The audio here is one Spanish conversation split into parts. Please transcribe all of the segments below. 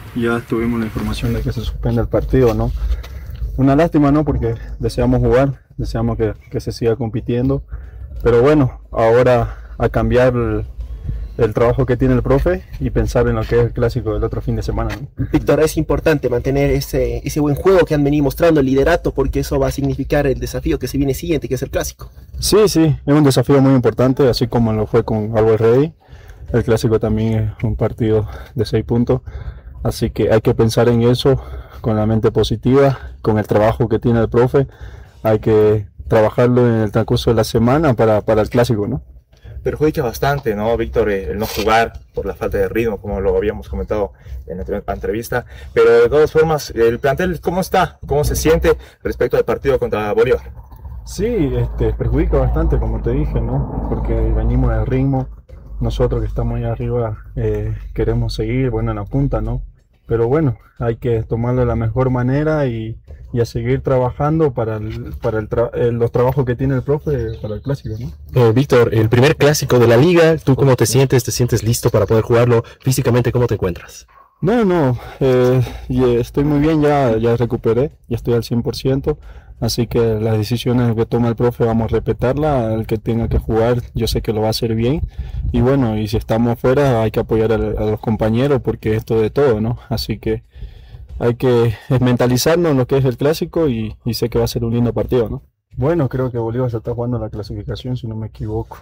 ya tuvimos la información de que se suspende el partido, ¿no? Una lástima, ¿no? Porque deseamos jugar, deseamos que se siga compitiendo, pero bueno, ahora a cambiar el trabajo que tiene el profe y pensar en lo que es el clásico del otro fin de semana, ¿no? Víctor, es importante mantener ese buen juego que han venido mostrando, el liderato, porque eso va a significar el desafío que se viene siguiente, que es el clásico. Sí, sí, es un desafío muy importante, así como lo fue con Always Ready. El clásico también es un partido de 6 puntos, así que hay que pensar en eso con la mente positiva, con el trabajo que tiene el profe. Hay que trabajarlo en el transcurso de la semana para el clásico, ¿no? Perjudica bastante, ¿no, Víctor? El no jugar por la falta de ritmo, como lo habíamos comentado en la entrevista. Pero de todas formas, el plantel, ¿cómo está? ¿Cómo se siente respecto al partido contra Bolívar? Sí, perjudica bastante, como te dije, ¿no? Porque venimos del ritmo. Nosotros que estamos ahí arriba queremos seguir, bueno, en la punta, ¿no? Pero bueno, hay que tomarlo de la mejor manera y a seguir trabajando los trabajos que tiene el profe para el clásico, ¿no? Víctor, el primer clásico de la liga, ¿tú cómo te sientes? ¿Te sientes listo para poder jugarlo? Físicamente, ¿cómo te encuentras? No, estoy muy bien, ya recuperé, ya estoy al 100%, así que las decisiones que toma el profe vamos a respetarla, el que tenga que jugar yo sé que lo va a hacer bien, y bueno, y si estamos fuera hay que apoyar a los compañeros porque esto de todo, ¿no? Así que hay que mentalizarnos en lo que es el clásico y sé que va a ser un lindo partido, ¿no? Bueno, creo que Bolívar se está jugando la clasificación, si no me equivoco.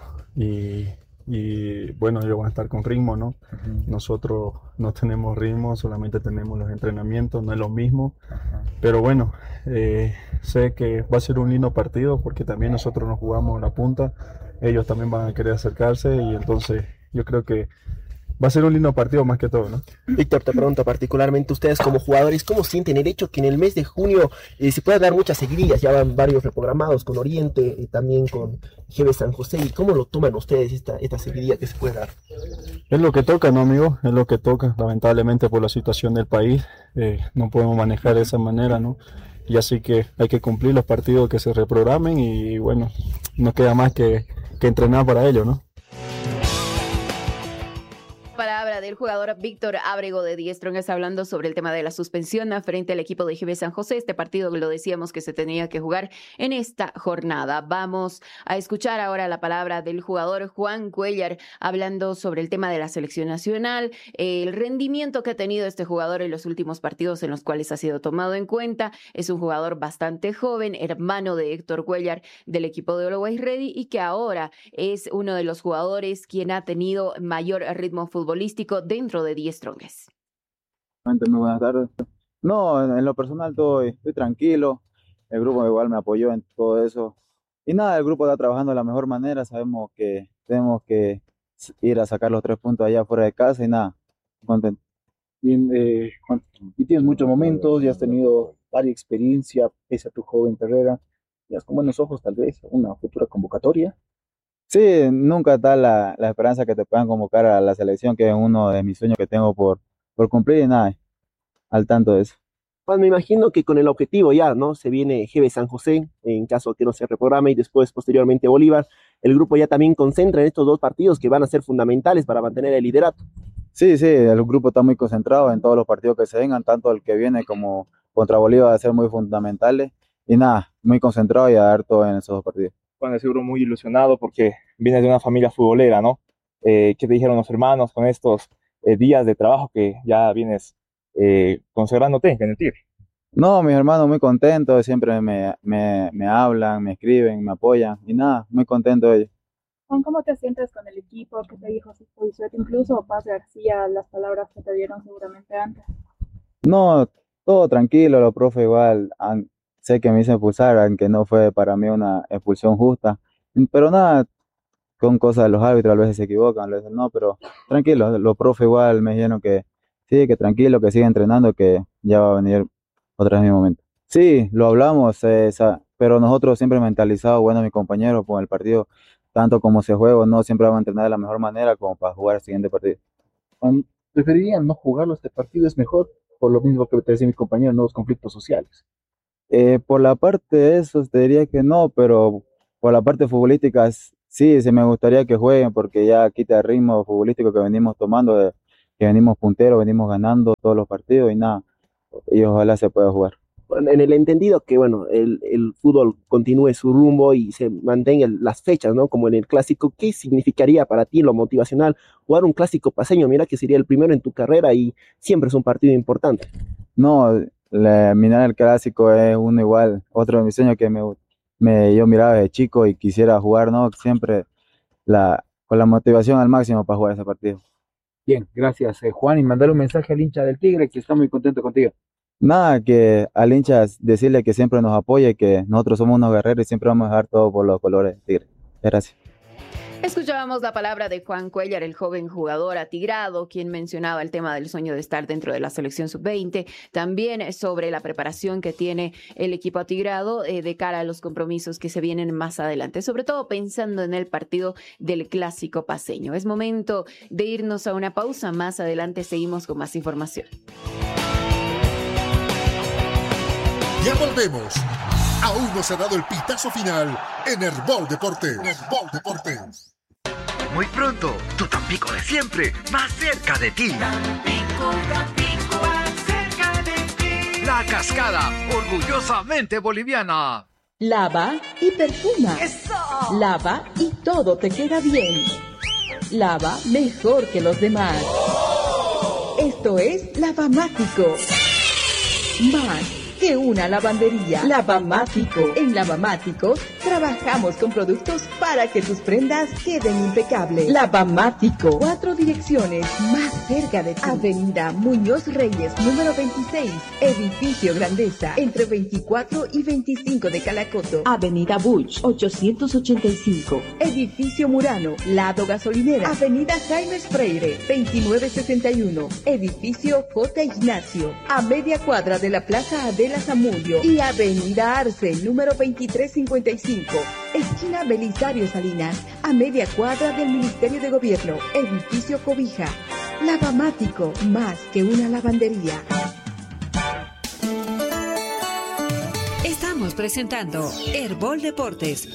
Y bueno, ellos van a estar con ritmo, ¿no? Nosotros no tenemos ritmo, solamente tenemos los entrenamientos, no es lo mismo. Pero bueno, sé que va a ser un lindo partido porque también nosotros nos jugamos la punta. Ellos también van a querer acercarse y entonces yo creo que va a ser un lindo partido más que todo, ¿no? Víctor, te pregunto particularmente ustedes como jugadores, ¿cómo sienten el hecho que en el mes de junio se puedan dar muchas seguidillas? Ya van varios reprogramados con Oriente, también con GB San José. ¿Y cómo lo toman ustedes esta seguidilla que se puede dar? Es lo que toca, ¿no, amigo? Es lo que toca. Lamentablemente por la situación del país no podemos manejar de esa manera, ¿no? Y así que hay que cumplir los partidos que se reprogramen y bueno, no queda más que entrenar para ello, ¿no? Palabra del jugador Víctor Ábrego de Die Strongest hablando sobre el tema de la suspensión frente al equipo de GB San José. Este partido lo decíamos que se tenía que jugar en esta jornada. Vamos a escuchar ahora la palabra del jugador Juan Cuellar hablando sobre el tema de la selección nacional, el rendimiento que ha tenido este jugador en los últimos partidos en los cuales ha sido tomado en cuenta. Es un jugador bastante joven, hermano de Héctor Cuellar del equipo de Always Ready y que ahora es uno de los jugadores quien ha tenido mayor ritmo futbolístico dentro de Die Strongest. Muy buenas tardes. No, en lo personal estoy tranquilo. El grupo igual me apoyó en todo eso. Y nada, el grupo está trabajando de la mejor manera. Sabemos que tenemos que ir a sacar los 3 puntos allá fuera de casa y nada, contento. Bien, Juan, y tienes muchos momentos, ya has tenido varias experiencia pese a tu joven carrera. Ya con buenos ojos, tal vez, una futura convocatoria. Sí, nunca está la esperanza que te puedan convocar a la selección, que es uno de mis sueños que tengo por cumplir y nada, al tanto de eso. Pues me imagino que con el objetivo ya, ¿no? Se viene GB San José, en caso que no se reprograme, y después, posteriormente, Bolívar. El grupo ya también concentra en estos dos partidos que van a ser fundamentales para mantener el liderato. Sí, el grupo está muy concentrado en todos los partidos que se vengan, tanto el que viene como contra Bolívar va a ser muy fundamentales. Y nada, muy concentrado y a dar todo en esos dos partidos. Bueno, seguro muy ilusionado porque vienes de una familia futbolera, ¿no? ¿Qué te dijeron los hermanos con estos días de trabajo que ya vienes consagrándote en el Tigre? No, mis hermanos muy contentos, siempre me hablan, me escriben, me apoyan y nada, muy contento ellos. Juan, ¿cómo te sientes con el equipo? ¿Qué te dijo Sifuizet? Incluso Paz García, las palabras que te dieron seguramente antes. No, todo tranquilo, los profes igual, sé que me hice expulsar, aunque no fue para mí una expulsión justa, pero nada, con cosas de los árbitros, a veces se equivocan, a veces no, pero tranquilo, los profes igual me dijeron que sí, que tranquilo, que siga entrenando, que ya va a venir otra vez mi momento. Sí, lo hablamos, pero nosotros siempre mentalizados, bueno, mis compañeros, con el partido, tanto como se juega, no siempre vamos a entrenar de la mejor manera como para jugar el siguiente partido. Juan, preferirían no jugarlo este partido, es mejor, por lo mismo que te decía mi compañero, nuevos conflictos sociales. Por la parte de eso, te diría que no, pero por la parte futbolística, sí, me gustaría que jueguen, porque ya quita el ritmo futbolístico que venimos tomando que venimos punteros, venimos ganando todos los partidos y nada, y ojalá se pueda jugar. Bueno, en el entendido que, bueno, el fútbol continúe su rumbo y se mantengan las fechas, ¿no? Como en el clásico, ¿qué significaría para ti lo motivacional jugar un clásico paceño? Mira que sería el primero en tu carrera y siempre es un partido importante. No, mirar el clásico es uno igual, otro de mis sueños que yo miraba de chico y quisiera jugar, ¿no? Siempre con la motivación al máximo para jugar ese partido. Bien, gracias, Juan, y mandar un mensaje al hincha del Tigre que está muy contento contigo. Nada, que al hincha decirle que siempre nos apoye, que nosotros somos unos guerreros y siempre vamos a dejar todo por los colores del Tigre. Gracias. Escuchábamos la palabra de Juan Cuéllar, el joven jugador atigrado, quien mencionaba el tema del sueño de estar dentro de la selección sub-20, también sobre la preparación que tiene el equipo atigrado de cara a los compromisos que se vienen más adelante, sobre todo pensando en el partido del clásico paceño. Es momento de irnos a una pausa, más adelante seguimos con más información. Ya volvemos. Aún no se ha dado el pitazo final en Herbol Deportes. Muy pronto, tu Tampico de siempre, más cerca de ti. Tampico, más cerca de ti. La Cascada, orgullosamente boliviana. Lava y perfuma. ¡Eso! Lava y todo te queda bien. Lava mejor que los demás. Esto es Lavamático. Más que una lavandería. Lavamático. En Lavamático trabajamos con productos para que tus prendas queden impecables. Lavamático. 4 direcciones más cerca de ti. Avenida Muñoz Reyes, número 26. Edificio Grandeza, entre 24 y 25 de Calacoto. Avenida Buch, 885. Edificio Murano, lado gasolinera. Avenida Jaime Freire, 2961. Edificio J. Ignacio, a media cuadra de la Plaza Adela Zamudio. Y Avenida Arce, número 2355. Esquina Belisario Salinas, a media cuadra del Ministerio de Gobierno. Edificio Cobija. Lavamático, más que una lavandería. Estamos presentando Herbol Deportes.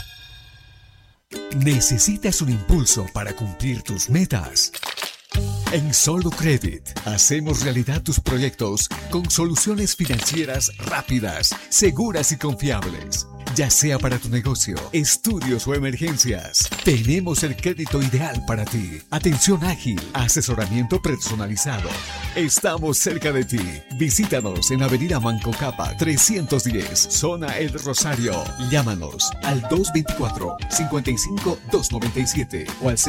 ¿Necesitas un impulso para cumplir tus metas? En Solo Credit hacemos realidad tus proyectos con soluciones financieras rápidas, seguras y confiables. Ya sea para tu negocio, estudios o emergencias, tenemos el crédito ideal para ti. Atención ágil, asesoramiento personalizado. Estamos cerca de ti. Visítanos en Avenida Manco Capa 310, Zona El Rosario. Llámanos al 224-55-297 o al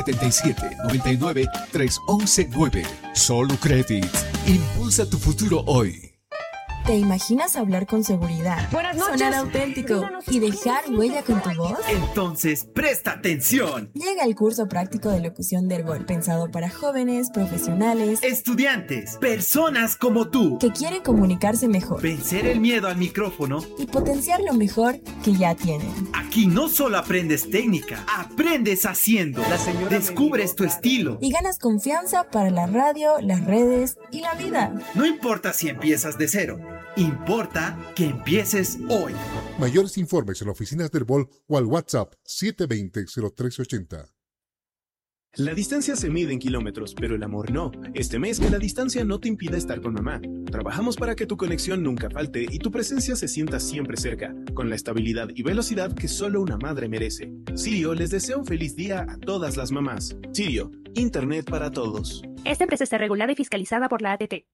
77-99-311-9. Solo Credit. Impulsa tu futuro hoy. ¿Te imaginas hablar con seguridad? Buenas noches. Sonar auténtico y dejar huella con tu voz. Entonces, presta atención. Llega el curso práctico de locución del Herbol, pensado para jóvenes, profesionales, estudiantes, personas como tú, que quieren comunicarse mejor, vencer el miedo al micrófono y potenciar lo mejor que ya tienen. Aquí no solo aprendes técnica, aprendes haciendo. Descubres tu estilo y ganas confianza para la radio, las redes y la vida. No importa si empiezas de cero. Importa que empieces hoy. Mayores informes en las oficinas del Herbol o al WhatsApp 720-0380. La distancia se mide en kilómetros, pero el amor no. Este mes que la distancia no te impida estar con mamá. Trabajamos para que tu conexión nunca falte y tu presencia se sienta siempre cerca, con la estabilidad y velocidad que solo una madre merece. Sirio les desea un feliz día a todas las mamás. Sirio, Internet para todos. Esta empresa está regulada y fiscalizada por la ATT.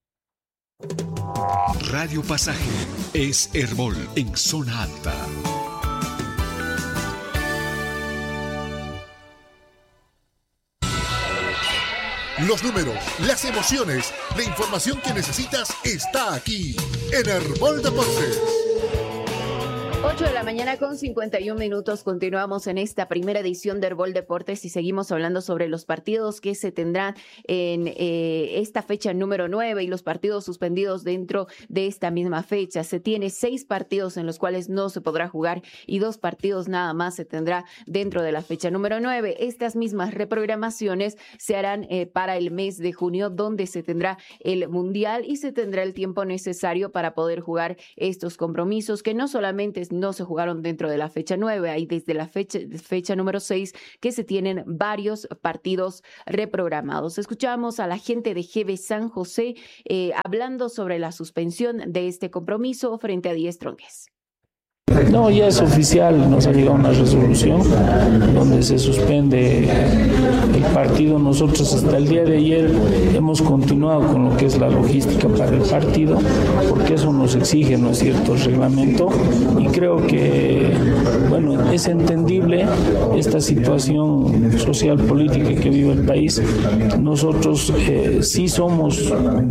Radio Pasaje es Herbol en zona alta. Los números, las emociones, la información que necesitas está aquí en Herbol Deportes. 8 de la mañana con 51 minutos. Continuamos en esta primera edición de Herbol Deportes y seguimos hablando sobre los partidos que se tendrán en esta fecha número 9 y los partidos suspendidos dentro de esta misma fecha. Se tiene 6 partidos en los cuales no se podrá jugar y 2 partidos nada más se tendrá dentro de la fecha número 9. Estas mismas reprogramaciones se harán para el mes de junio, donde se tendrá el Mundial y se tendrá el tiempo necesario para poder jugar estos compromisos, que no solamente es no se jugaron dentro de la fecha 9. Hay desde la fecha número 6 que se tienen varios partidos reprogramados. Escuchamos a la gente de GB San José hablando sobre la suspensión de este compromiso frente a Die Strongest. No, ya es oficial, nos ha llegado una resolución donde se suspende el partido. Nosotros hasta el día de ayer hemos continuado con lo que es la logística para el partido, porque eso nos exige, ¿no es cierto?, el reglamento, y creo que, bueno, es entendible esta situación social política que vive el país. Nosotros sí somos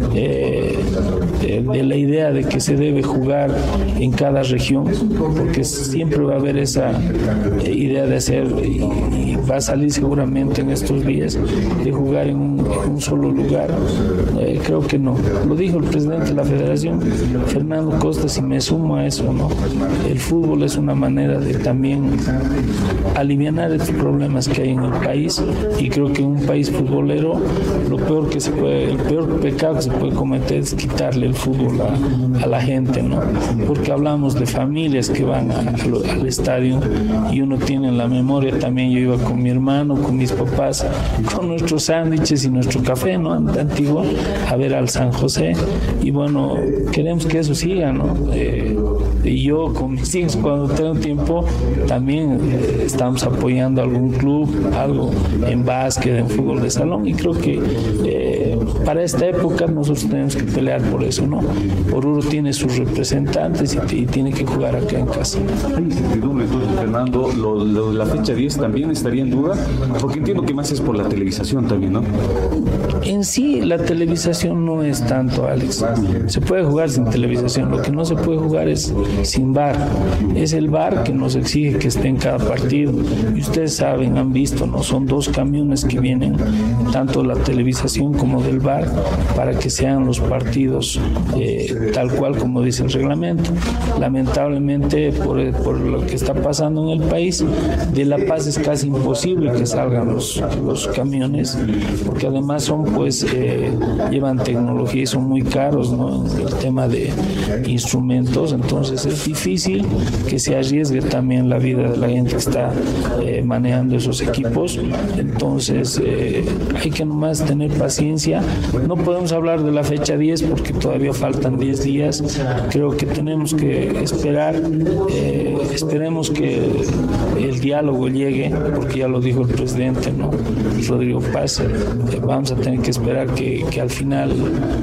de la idea de que se debe jugar en cada región, porque siempre va a haber esa idea de hacer, y va a salir seguramente en estos días, de jugar en un solo lugar. Creo que no. Lo dijo el presidente de la Federación, Fernando Costas, y me sumo a eso, ¿no? El fútbol es una manera de también alivianar estos problemas que hay en el país, y creo que en un país futbolero el peor pecado que se puede cometer es quitarle el fútbol a la gente, ¿no? Porque hablamos de familias que van al estadio, y uno tiene en la memoria también, yo iba con mi hermano, con mis papás, con nuestros sándwiches y nuestro café, ¿no?, antiguo, a ver al San José, y bueno, queremos que eso siga, ¿no? Y yo con mis hijos, cuando tengo tiempo, también estamos apoyando algún club, algo en básquet, en fútbol de salón, y creo que para esta época nosotros tenemos que pelear por eso, ¿no? Oruro tiene sus representantes y tiene que jugar acá en casa. Hay incertidumbre, entonces, Fernando, lo de la fecha 10 también estaría en duda, porque entiendo que más es por la televisación también, ¿no? En sí, la televisación no es tanto, Alex. Se puede jugar sin televisación, lo que no se puede jugar es sin VAR. Es el VAR que nos exige que esté en cada partido. Y ustedes saben, han visto, ¿no? Son 2 camiones que vienen, tanto la televisación como del VAR, para que sean los partidos tal cual como dice el reglamento. Lamentablemente, por lo que está pasando en el país, de La Paz es casi imposible que salgan los camiones, porque además llevan tecnología y son muy caros, ¿no?, el tema de instrumentos. Entonces es difícil que se arriesgue también la vida de la gente que está manejando esos equipos. Entonces hay que nomás tener paciencia. No podemos hablar de la fecha 10 porque todavía faltan 10 días. Creo que tenemos que esperar. Esperemos que el diálogo llegue, porque ya lo dijo el presidente, ¿no?, Rodrigo Paz. Vamos a tener que esperar que al final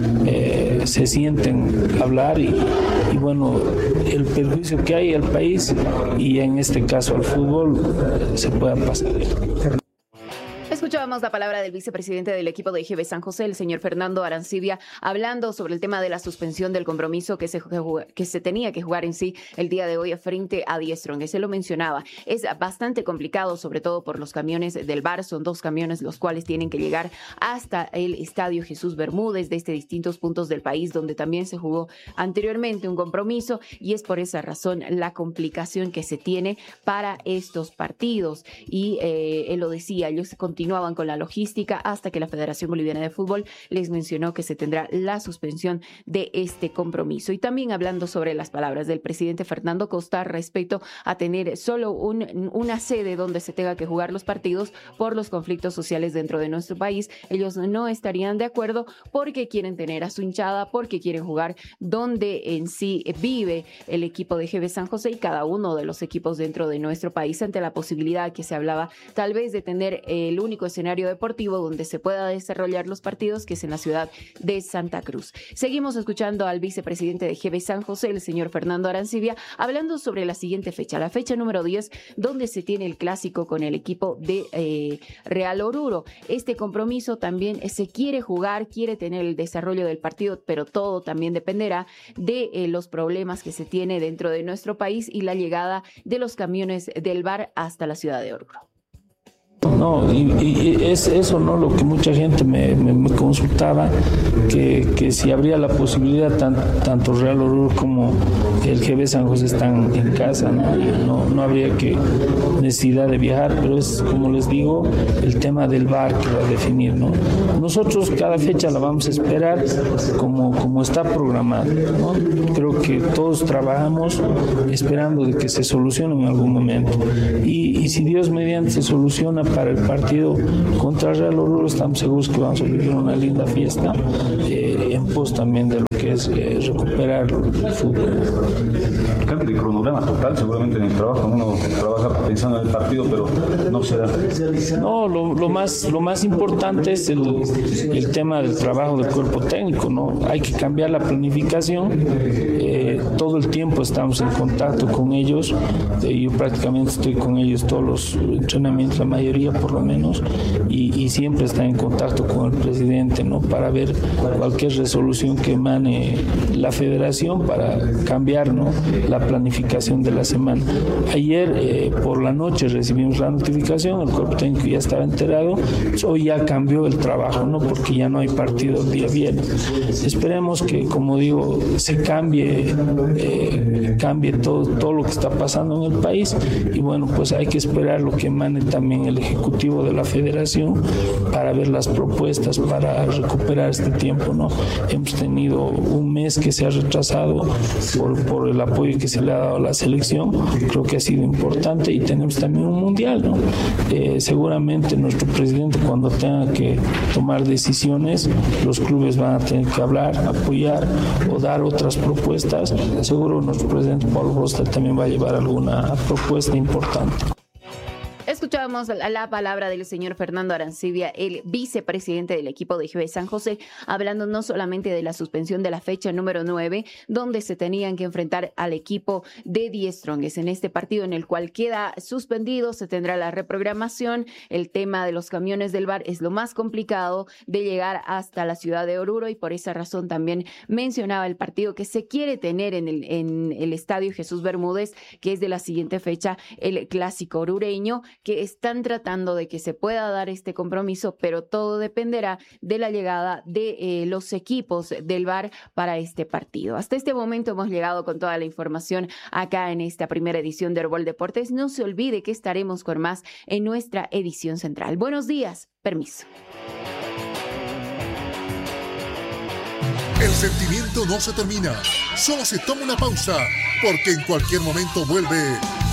se sienten a hablar y bueno, el perjuicio que hay al país y en este caso al fútbol se pueda pasar. Escuchábamos la palabra del vicepresidente del equipo de GB San José, el señor Fernando Arancibia, hablando sobre el tema de la suspensión del compromiso que se tenía que jugar en sí el día de hoy frente a Die Strongest. Se lo mencionaba, es bastante complicado, sobre todo por los camiones del VAR. Son 2 camiones los cuales tienen que llegar hasta el Estadio Jesús Bermúdez desde distintos puntos del país, donde también se jugó anteriormente un compromiso, y es por esa razón la complicación que se tiene para estos partidos. Y él lo decía, ellos continuaban con la logística hasta que la Federación Boliviana de Fútbol les mencionó que se tendrá la suspensión de este compromiso. Y también hablando sobre las palabras del presidente Fernando Costa respecto a tener solo una sede donde se tenga que jugar los partidos por los conflictos sociales dentro de nuestro país. Ellos no estarían de acuerdo porque quieren tener a su hinchada, porque quieren jugar donde en sí vive el equipo de GB San José y cada uno de los equipos dentro de nuestro país, ante la posibilidad que se hablaba tal vez de tener el único escenario deportivo donde se pueda desarrollar los partidos, que es en la ciudad de Santa Cruz. Seguimos escuchando al vicepresidente de GB San José, el señor Fernando Arancibia, hablando sobre la siguiente fecha, la fecha número 10, donde se tiene el clásico con el equipo de Real Oruro. Este compromiso también se quiere jugar, quiere tener el desarrollo del partido, pero todo también dependerá de los problemas que se tiene dentro de nuestro país y la llegada de los camiones del VAR hasta la ciudad de Oruro. No, y es eso, ¿no? Lo que mucha gente me consultaba, que si habría la posibilidad, tanto Real Oruro como el GB San José están en casa, ¿no? Y no habría necesidad de viajar, pero es, como les digo, el tema del VAR que va a definir, ¿no? Nosotros cada fecha la vamos a esperar como está programada, ¿no? Creo que todos trabajamos esperando de que se solucione en algún momento. Y si Dios mediante se soluciona para el partido contra Real Oruro, estamos seguros que vamos a vivir una linda fiesta en pos también de lo que es recuperar el fútbol. Cambio de cronograma total, seguramente en el trabajo uno trabaja pensando en el partido, pero no se da. No, lo más importante es el tema del trabajo del cuerpo técnico, ¿no? Hay que cambiar la planificación. Todo el tiempo estamos en contacto con ellos. Yo prácticamente estoy con ellos todos los entrenamientos, la mayoría por lo menos, y siempre está en contacto con el presidente, ¿no? Para ver cualquier resolución que emane la federación para cambiar, ¿no?, la planificación de la semana. Ayer por la noche recibimos la notificación, el cuerpo técnico ya estaba enterado, hoy ya cambió el trabajo, ¿no?, porque ya no hay partido el día viernes. Esperemos que, como digo, se cambie todo lo que está pasando en el país, y bueno, pues hay que esperar lo que emane también el ejecutivo de la federación para ver las propuestas para recuperar este tiempo, ¿no? Hemos tenido un mes que se ha retrasado por el apoyo que se le ha dado a la selección, creo que ha sido importante, y tenemos también un mundial, ¿no? Seguramente nuestro presidente, cuando tenga que tomar decisiones, los clubes van a tener que hablar, apoyar o dar otras propuestas. Seguro nuestro presidente Pablo Rostel también va a llevar alguna propuesta importante. Escuchábamos la palabra del señor Fernando Arancibia, el vicepresidente del equipo de GB San José, hablando no solamente de la suspensión de la fecha número 9, donde se tenían que enfrentar al equipo de Die Strongest. En este partido en el cual queda suspendido, se tendrá la reprogramación. El tema de los camiones del VAR es lo más complicado de llegar hasta la ciudad de Oruro, y por esa razón también mencionaba el partido que se quiere tener en el Estadio Jesús Bermúdez, que es de la siguiente fecha, el clásico orureño, que están tratando de que se pueda dar este compromiso, pero todo dependerá de la llegada de los equipos del VAR para este partido. Hasta este momento hemos llegado con toda la información acá en esta primera edición de Herbol Deportes. No se olvide que estaremos con más en nuestra edición central. Buenos días, permiso. El sentimiento no se termina, solo se toma una pausa, porque en cualquier momento vuelve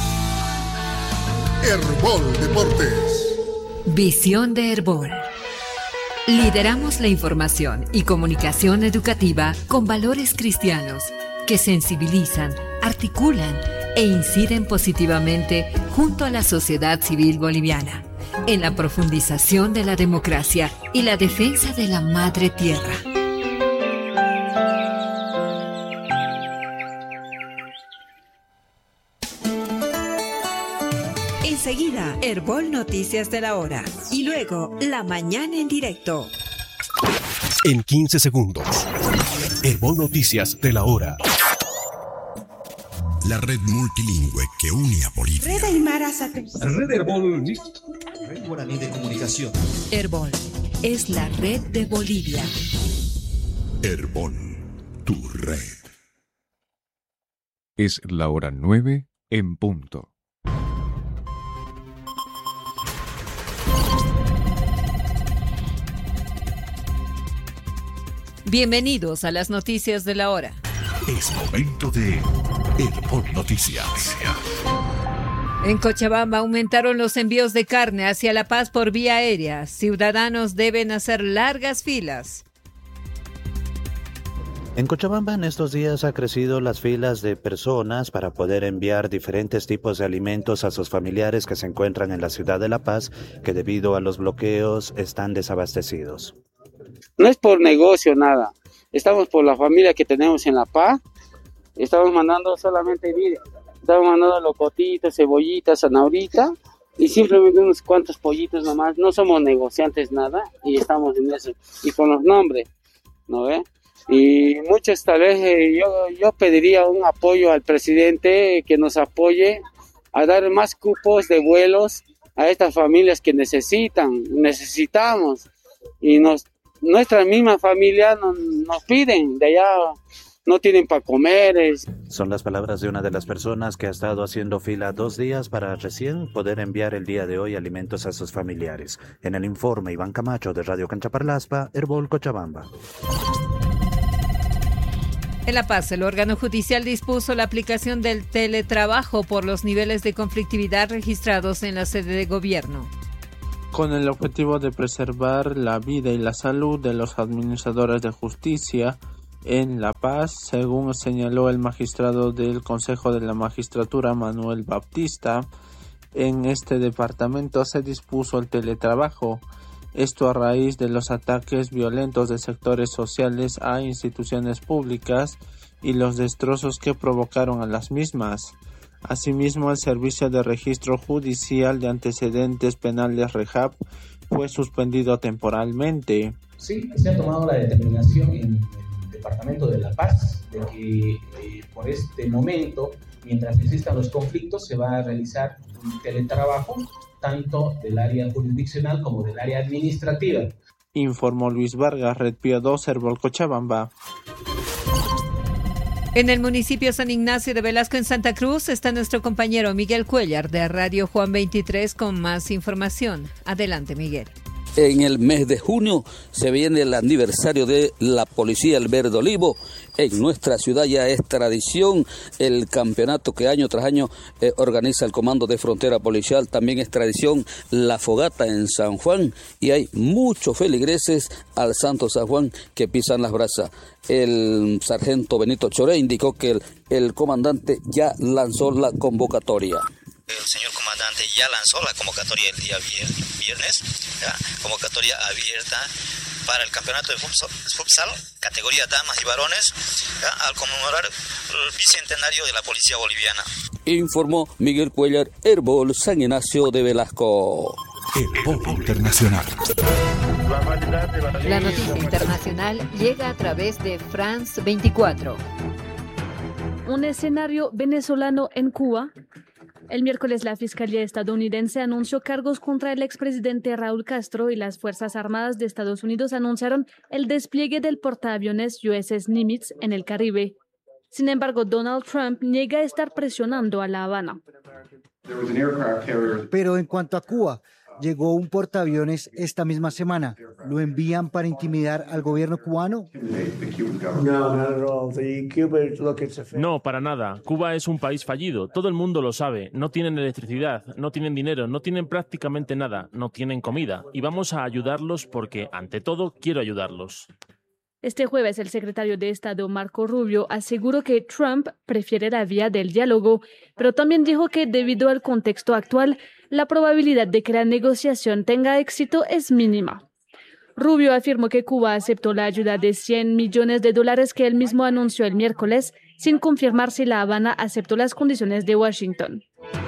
Herbol Deportes. Visión de Herbol. Lideramos la información y comunicación educativa con valores cristianos que sensibilizan, articulan e inciden positivamente junto a la sociedad civil boliviana en la profundización de la democracia y la defensa de la madre tierra. Enseguida, Herbol Noticias de la Hora. Y luego, La Mañana en Directo. En 15 segundos, Herbol Noticias de la Hora. La red multilingüe que une a Bolivia. Red Aymara Red Herbol. Red Guaraní de Comunicación. Herbol es la red de Bolivia. Herbol, tu red. Es la hora 9 en punto. Bienvenidos a las noticias de la hora. Es momento de Herbol Noticias. En Cochabamba aumentaron los envíos de carne hacia La Paz por vía aérea. Ciudadanos deben hacer largas filas. En Cochabamba en estos días ha crecido las filas de personas para poder enviar diferentes tipos de alimentos a sus familiares que se encuentran en la ciudad de La Paz, que debido a los bloqueos están desabastecidos. No es por negocio, nada. Estamos por la familia que tenemos en La Paz. Estamos mandando solamente, mire, estamos mandando locotitos, cebollitas, zanaurita y simplemente unos cuantos pollitos nomás. No somos negociantes, nada, y estamos en eso. Y con los nombres, ¿no ve? Y muchos, tal vez, yo pediría un apoyo al presidente que nos apoye a dar más cupos de vuelos a estas familias que necesitamos, y nuestra misma familia nos piden, de allá no tienen para comer. Son las palabras de una de las personas que ha estado haciendo fila 2 días para recién poder enviar el día de hoy alimentos a sus familiares. En el informe, Iván Camacho de Radio Canchaparlaspa, Herbol, Cochabamba. En La Paz, el órgano judicial dispuso la aplicación del teletrabajo por los niveles de conflictividad registrados en la sede de gobierno. Con el objetivo de preservar la vida y la salud de los administradores de justicia en La Paz, según señaló el magistrado del Consejo de la Magistratura, Manuel Baptista, en este departamento se dispuso el teletrabajo. Esto a raíz de los ataques violentos de sectores sociales a instituciones públicas y los destrozos que provocaron a las mismas. Asimismo, el Servicio de Registro Judicial de Antecedentes Penales REJAP fue suspendido temporalmente. Sí, se ha tomado la determinación en el Departamento de La Paz de que por este momento, mientras existan los conflictos, se va a realizar un teletrabajo tanto del área jurisdiccional como del área administrativa. Informó Luis Vargas, Red Pío 2, Herbol, Cochabamba. En el municipio San Ignacio de Velasco, en Santa Cruz, está nuestro compañero Miguel Cuellar de Radio Juan 23 con más información. Adelante, Miguel. En el mes de junio se viene el aniversario de la Policía El Verde Olivo. En nuestra ciudad ya es tradición el campeonato que año tras año organiza el Comando de Frontera Policial. También es tradición la fogata en San Juan y hay muchos feligreses al Santo San Juan que pisan las brasas. El sargento Benito Choré indicó que el comandante ya lanzó la convocatoria. El señor comandante ya lanzó la convocatoria el día viernes, ¿ya? Convocatoria abierta para el campeonato de futsal, categoría damas y varones, ¿ya? Al conmemorar el bicentenario de la Policía Boliviana. Informó Miguel Cuellar, Herbol, San Ignacio de Velasco. Herbol Internacional. La noticia internacional llega a través de France 24. Un escenario venezolano en Cuba. El miércoles la Fiscalía estadounidense anunció cargos contra el expresidente Raúl Castro y las Fuerzas Armadas de Estados Unidos anunciaron el despliegue del portaaviones USS Nimitz en el Caribe. Sin embargo, Donald Trump niega estar presionando a La Habana. Pero en cuanto a Cuba, llegó un portaaviones esta misma semana. ¿Lo envían para intimidar al gobierno cubano? No, para nada. Cuba es un país fallido. Todo el mundo lo sabe. No tienen electricidad, no tienen dinero, no tienen prácticamente nada, no tienen comida. Y vamos a ayudarlos porque, ante todo, quiero ayudarlos. Este jueves, el secretario de Estado, Marco Rubio, aseguró que Trump prefiere la vía del diálogo, pero también dijo que debido al contexto actual, la probabilidad de que la negociación tenga éxito es mínima. Rubio afirmó que Cuba aceptó la ayuda de $100 millones que él mismo anunció el miércoles, sin confirmar si La Habana aceptó las condiciones de Washington.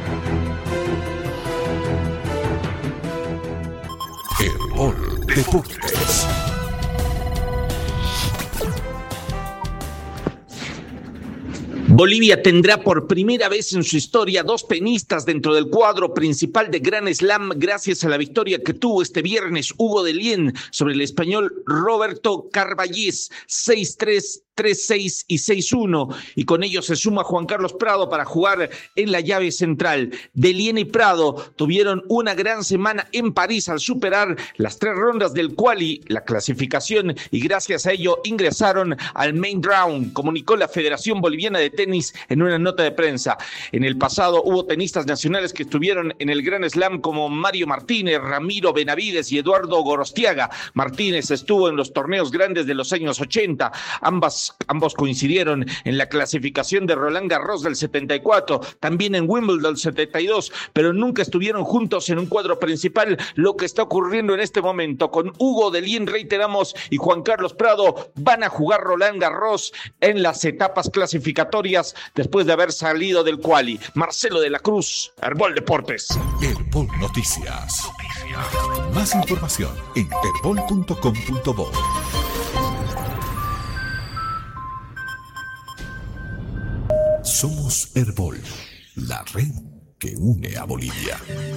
Herbol Deportes. Bolivia tendrá por primera vez en su historia 2 tenistas dentro del cuadro principal de Grand Slam gracias a la victoria que tuvo este viernes Hugo Dellien sobre el español Roberto Carballés, 6-3, 3-6 y 6-1, y con ello se suma Juan Carlos Prado para jugar en la llave central. Dellien y Prado tuvieron una gran semana en París al superar las 3 rondas del quali, la clasificación, y gracias a ello ingresaron al main round, comunicó la Federación Boliviana de Tenis en una nota de prensa. En el pasado hubo tenistas nacionales que estuvieron en el Grand Slam como Mario Martínez, Ramiro Benavides y Eduardo Gorostiaga. Martínez estuvo en los torneos grandes de los años 80, ambos coincidieron en la clasificación de Roland Garros del 74, también en Wimbledon del 72, pero nunca estuvieron juntos en un cuadro principal. Lo que está ocurriendo en este momento con Hugo Dellien, reiteramos, y Juan Carlos Prado van a jugar Roland Garros en las etapas clasificatorias después de haber salido del quali. Marcelo de la Cruz, Herbol Deportes. Herbol Noticias. Más información en herbol.com.bo. Somos Herbol, la red que une a Bolivia.